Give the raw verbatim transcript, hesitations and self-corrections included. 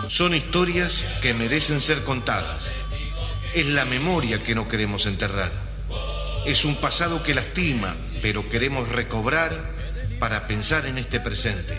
Son historias que merecen ser contadas. Es la memoria que no queremos enterrar. Es un pasado que lastima, pero queremos recobrar para pensar en este presente.